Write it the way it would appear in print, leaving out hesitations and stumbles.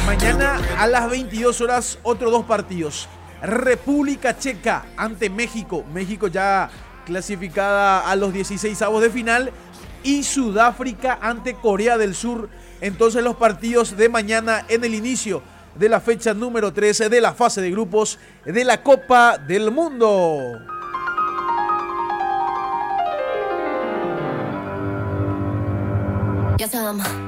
Mañana a las 22 horas, otros dos partidos. República Checa ante México. México ya clasificada a los 16avos de final. Y Sudáfrica ante Corea del Sur. Entonces los partidos de mañana en el inicio de la fecha número 13 de la fase de grupos de la Copa del Mundo. Yes,